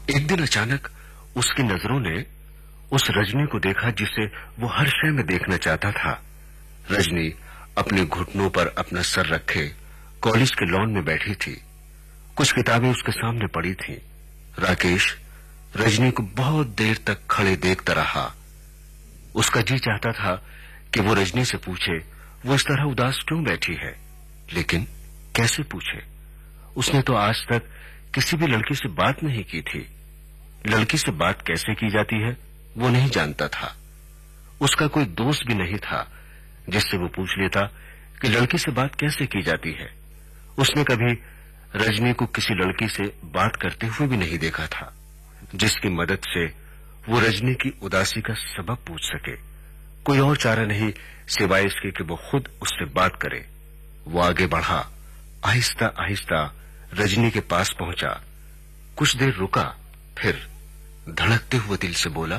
एक दिन अचानक उसकी नजरों ने उस रजनी को देखा जिसे वो हर शय में देखना चाहता था। रजनी अपने घुटनों पर अपना सर रखे कॉलेज के लॉन में बैठी थी। कुछ किताबें उसके सामने पड़ी थीं। राकेश रजनी को बहुत देर तक खड़े देखता रहा। उसका जी चाहता था कि वो रजनी से पूछे वो इस तरह उदास क्यों बैठी है, लेकिन कैसे पूछे? उसने तो आज तक किसी भी लड़की से बात नहीं की थी। लड़की से बात कैसे की जाती है वो नहीं जानता था। उसका कोई दोस्त भी नहीं था जिससे वो पूछ लेता कि लड़की से बात कैसे की जाती है। उसने कभी रजनी को किसी लड़की से बात करते हुए भी नहीं देखा था जिसकी मदद से वो रजनी की उदासी का सबब पूछ सके। कोई और चारा नहीं सिवाय इसके कि वो खुद उससे बात करे। वो आगे बढ़ा, आहिस्ता आहिस्ता रजनी के पास पहुंचा। कुछ देर रुका, फिर धड़कते हुए दिल से बोला,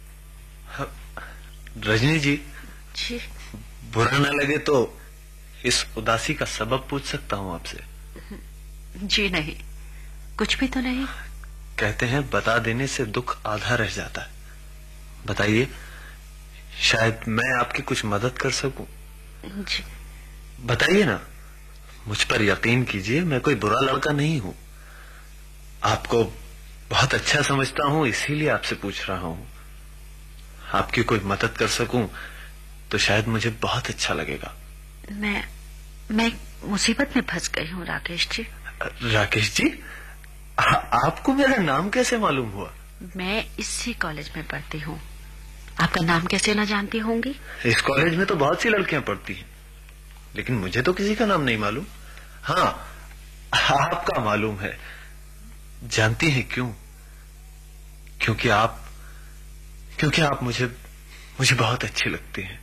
रजनी जी, जी बुरा न लगे तो इस उदासी का सबब पूछ सकता हूँ आपसे? जी नहीं, कुछ भी तो नहीं। कहते हैं बता देने से दुख आधा रह जाता है। बताइए, शायद मैं आपकी कुछ मदद कर सकूं। जी बताइए ना, मुझ पर यकीन कीजिए, मैं कोई बुरा लड़का नहीं हूं। आपको बहुत अच्छा समझता हूं, इसीलिए आपसे पूछ रहा हूं। आपकी कोई मदद कर सकूं तो शायद मुझे बहुत अच्छा लगेगा। मैं मुसीबत में फंस गई हूँ राकेश जी। राकेश जी, आपको मेरा नाम कैसे मालूम हुआ? मैं इसी कॉलेज में पढ़ती हूँ। आपका नाम कैसे न जानती होंगी? इस कॉलेज में तो बहुत सी लड़कियां पढ़ती हैं, लेकिन मुझे तो किसी का नाम नहीं मालूम। हाँ, आपका मालूम है। जानती हैं क्यों? क्योंकि आप मुझे बहुत अच्छी लगती हैं।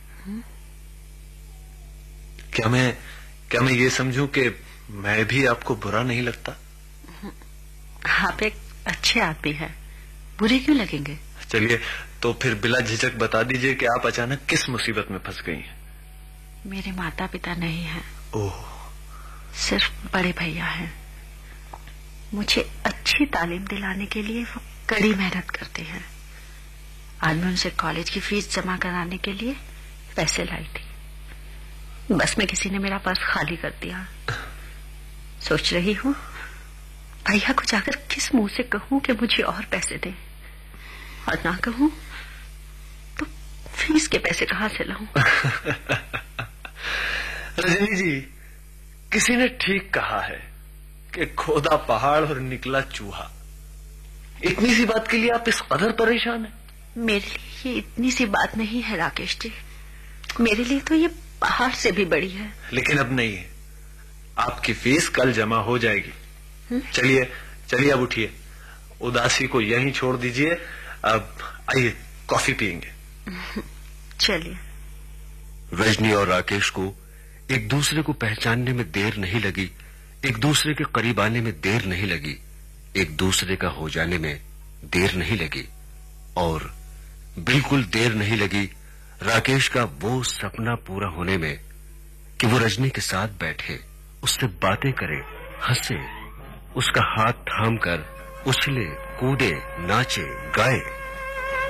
क्या मैं ये समझूं कि मैं भी आपको बुरा नहीं लगता? आप एक अच्छे आदमी हैं, बुरे क्यों लगेंगे? चलिए, तो फिर बिला झिझक बता दीजिए कि आप अचानक किस मुसीबत में फंस गई हैं। मेरे माता पिता नहीं हैं। ओह, सिर्फ बड़े भैया हैं। मुझे अच्छी तालीम दिलाने के लिए वो कड़ी मेहनत करते हैं। आज मैं उनसे कॉलेज की फीस जमा कराने के लिए पैसे लाई थी। बस में किसी ने मेरा पर्स खाली कर दिया। सोच रही हूँ भैया को जाकर किस मुंह से कहूं कि मुझे और पैसे दें, और ना कहूं तो फीस के पैसे कहां से लाऊं? रजनी जी, किसी ने ठीक कहा है कि खोदा पहाड़ और निकला चूहा। इतनी सी बात के लिए आप इस कदर परेशान हैं? मेरे लिए ये इतनी सी बात नहीं है राकेश जी। मेरे लिए तो ये पहाड़ से भी बड़ी है। लेकिन अब नहीं है। आपकी फीस कल जमा हो जाएगी। चलिए अब उठिए, उदासी को यहीं छोड़ दीजिए। अब आइए कॉफी पियेंगे। चलिए। रजनी और राकेश को एक दूसरे को पहचानने में देर नहीं लगी, एक दूसरे के करीब आने में देर नहीं लगी, एक दूसरे का हो जाने में देर नहीं लगी, और बिल्कुल देर नहीं लगी राकेश का वो सपना पूरा होने में कि वो रजनी के साथ बैठे, उससे बातें करे, हंसे, उसका हाथ थामकर उछले, कूदे, नाचे, गाए।